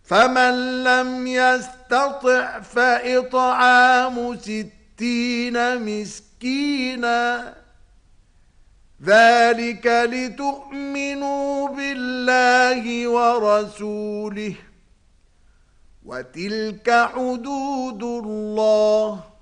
فمن لم يستطع فإطعام 60 مسكينا ذلك لتؤمنوا بالله ورسوله وتلك حدود الله